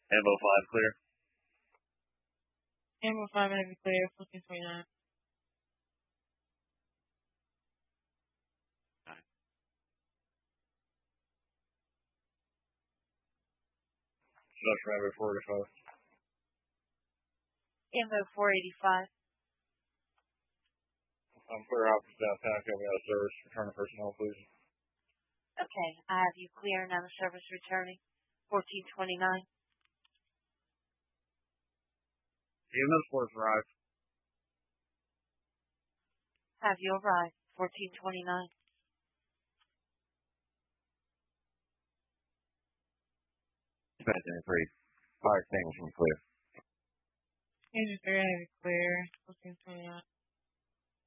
Ambo 5 clear. Ambo 5 heavy clear, 1429. Production Ambo 485. Ambo 485. I'm clear office downtown, coming out of service. Return to personnel, please. Okay, I have you clear and out of service returning. 1429. EMS force arrived. Have you arrived. 1429. Dispatch 3. Fire extinguishing clear. Engine 3 heavy clear. 1429.